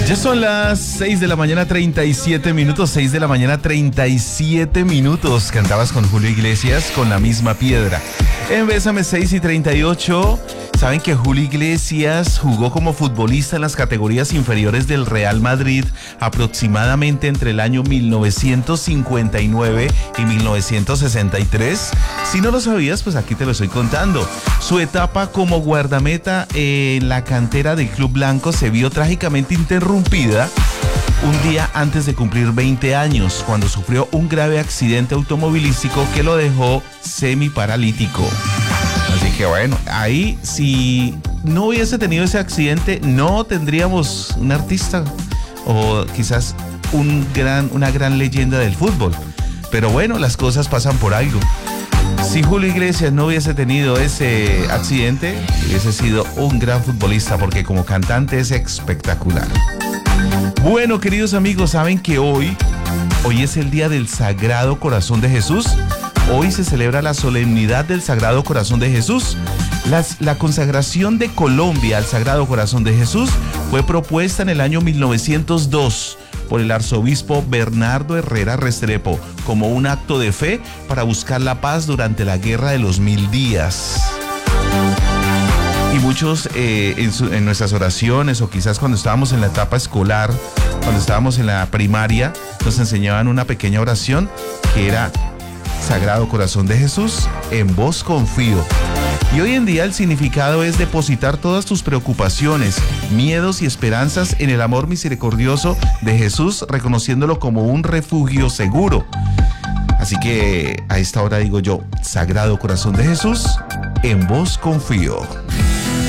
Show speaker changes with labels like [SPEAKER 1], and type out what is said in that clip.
[SPEAKER 1] Ya son las 6 de la mañana 37 minutos, 6 de la mañana 37 minutos. Cantabas con Julio Iglesias con La Misma Piedra. En Bésame 6 y 38, saben que Julio Iglesias jugó como futbolista en las categorías inferiores del Real Madrid aproximadamente entre el año 1959 y 1963. Si no lo sabías, pues aquí te lo estoy contando. Su etapa como guardameta en la cantera del Club Blanco se vio trágicamente interrumpida un día antes de cumplir 20 años, cuando sufrió un grave accidente automovilístico que lo dejó semiparalítico. Así que bueno, ahí si no hubiese tenido ese accidente, no tendríamos un artista o quizás una gran leyenda del fútbol. Pero bueno, las cosas pasan por algo. Si Julio Iglesias no hubiese tenido ese accidente, hubiese sido un gran futbolista porque como cantante es espectacular. Bueno, queridos amigos, saben que hoy es el día del Sagrado Corazón de Jesús. Hoy se celebra la solemnidad del Sagrado Corazón de Jesús. La consagración de Colombia al Sagrado Corazón de Jesús fue propuesta en el año 1902 por el arzobispo Bernardo Herrera Restrepo como un acto de fe para buscar la paz durante la Guerra de los 1000 días. Y muchos en nuestras oraciones o quizás cuando estábamos en la etapa escolar, cuando estábamos en la primaria, nos enseñaban una pequeña oración que era: Sagrado Corazón de Jesús, en vos confío. Y hoy en día el significado es depositar todas tus preocupaciones, miedos y esperanzas en el amor misericordioso de Jesús, reconociéndolo como un refugio seguro. Así que a esta hora digo yo: Sagrado Corazón de Jesús, en vos confío.